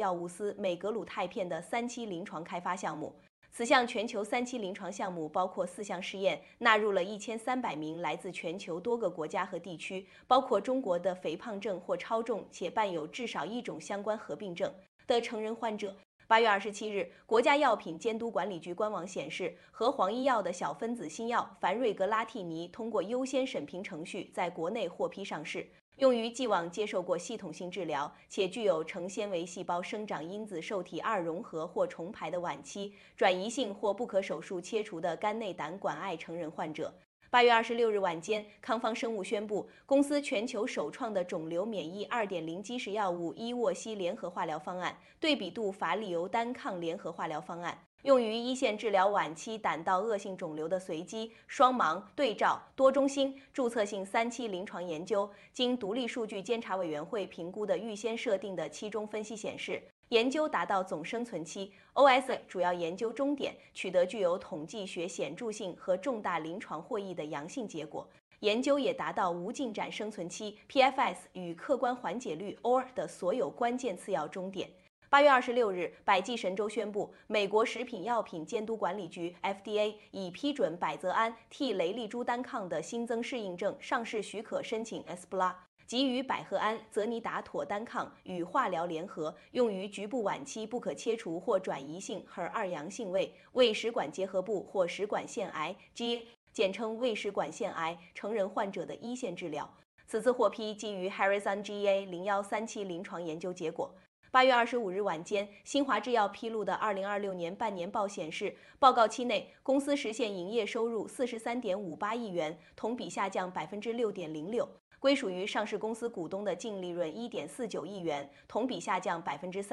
药物司美格鲁肽片的3期临床开发项目。此项全球3期临床项目包括4项试验，纳入了1300名来自全球多个国家和地区，包括中国的肥胖症或超重且伴有至少1种相关合并症的成人患者。8月27日，国家药品监督管理局官网显示，和黄医药的小分子新药凡瑞格拉替尼通过优先审评程序在国内获批上市。用于既往接受过系统性治疗且具有成纤维细胞生长因子受体2融合或重排的晚期、转移性或不可手术切除的肝内胆管癌成人患者。8月26日晚间，康方生物宣布，公司全球首创的肿瘤免疫2.0基石药物伊沃西联合化疗方案对比度法利尤单抗联合化疗方案，用于一线治疗晚期胆道恶性肿瘤的随机、双盲、对照、多中心、注册性3期临床研究，经独立数据监察委员会评估的预先设定的期中分析显示，研究达到总生存期 OS 主要研究终点，取得具有统计学显著性和重大临床获益的阳性结果。研究也达到无进展生存期 PFS 与客观缓解率 OR 的所有关键次要终点。8月26日，百济神州宣布，美国食品药品监督管理局 FDA 已批准百泽安替雷利珠单抗的新增适应症上市许可申请 ESPLA， 即与百合胺、泽尼达妥单抗与化疗联合，用于局部晚期不可切除或转移性 HER2 阳性胃食管结核部或食管腺癌 （GA） 简称胃食管腺癌成人患者的一线治疗。此次获批基于 Harrison GA013期临床研究结果。8月25日晚间，新华制药披露的2026年半年报显示，报告期内公司实现营业收入43.58亿元，同比下降6.06%，归属于上市公司股东的净利润1.49亿元，同比下降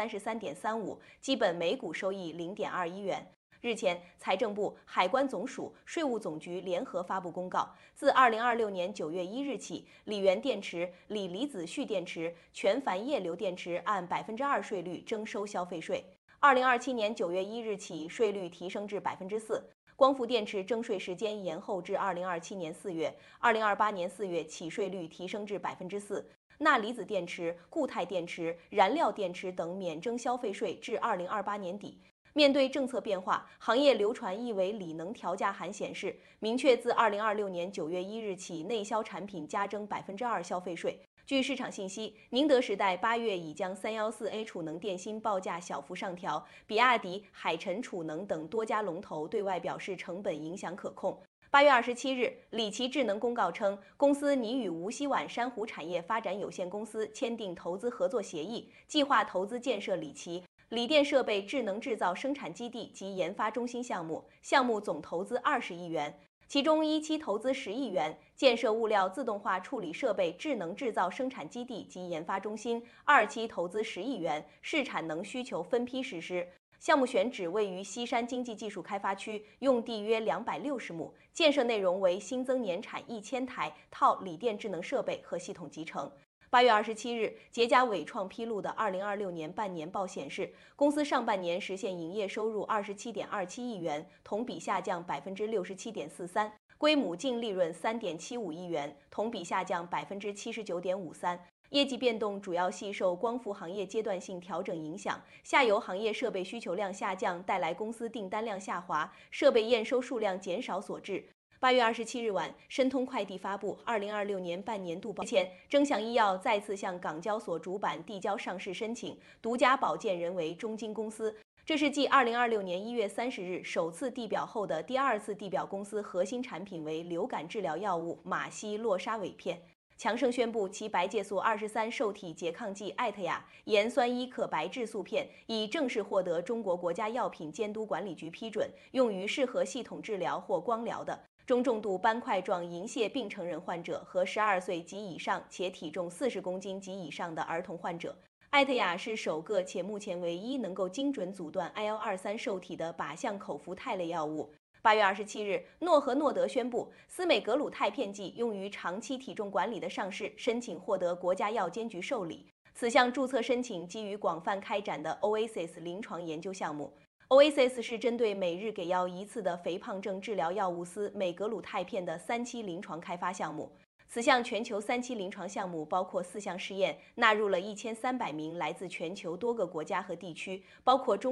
33.35%，基本每股收益0.21元。日前，财政部、海关总署、税务总局联合发布公告，自2026年9月1日起，锂源电池、锂离子蓄电池、全钒液流电池按2%税率征收消费税。2027年9月1日起，税率提升至4%。光伏电池征税时间延后至2027年4月，2028年4月起税率提升至4%。钠离子电池、固态电池、燃料电池等免征消费税至2028年底。面对政策变化，行业流传一为锂能调价函显示，明确自2026年9月1日起，内销产品加征2%消费税。据市场信息，宁德时代8月已将314A 储能电芯报价小幅上调，比亚迪、海辰储能等多家龙头对外表示成本影响可控。8月27日，理奇智能公告称，公司拟与无锡皖珊瑚产业发展有限公司签订投资合作协议，计划投资建设理奇锂电设备智能制造生产基地及研发中心项目，项目总投资20亿元，其中一期投资10亿元，建设物料自动化处理设备智能制造生产基地及研发中心；二期投资10亿元，市产能需求分批实施。项目选址位于西山经济技术开发区，用地约260亩，建设内容为新增年产1000台套锂电智能设备和系统集成。8月27日，捷佳伟创披露的2026年半年报显示，公司上半年实现营业收入27.27亿元，同比下降67.43%，归母净利润3.75亿元，同比下降79.53%。业绩变动主要系受光伏行业阶段性调整影响，下游行业设备需求量下降带来公司订单量下滑，设备验收数量减少所致。8月27日晚，申通快递发布2026年半年度报前，臻祥医药再次向港交所主板递交上市申请，独家保荐人为中金公司。这是继2026年1月30日首次递表后的第二次递表，公司核心产品为流感治疗药物马西洛沙韦片。强生宣布其白介素23受体拮抗剂艾特雅盐酸伊可白质素片已正式获得中国国家药品监督管理局批准，用于适合系统治疗或光疗的中重度斑块状银屑病成人患者和12岁及以上且体重40公斤及以上的儿童患者。艾特雅是首个且目前唯一能够精准阻断 IL-23受体的靶向口服肽类药物。8月27日，诺和诺德宣布司美格鲁肽片剂用于长期体重管理的上市申请获得国家药监局受理。此项注册申请基于广泛开展的 OASIS 临床研究项目。OASIS 是针对每日给药1次的肥胖症治疗药物司美格鲁肽片的3期临床开发项目。 此项全球3期临床项目包括4项试验，纳入了1300名来自全球多个国家和地区，包括中